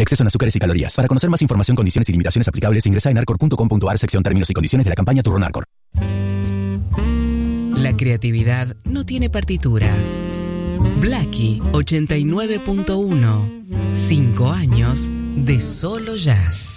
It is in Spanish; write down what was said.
Exceso en azúcares y calorías. Para conocer más información, condiciones y limitaciones aplicables, ingresa en arcor.com.ar, sección términos y condiciones de la campaña Turrón Arcor. La creatividad no tiene partitura. Blackie 89.1. 5 años de solo jazz.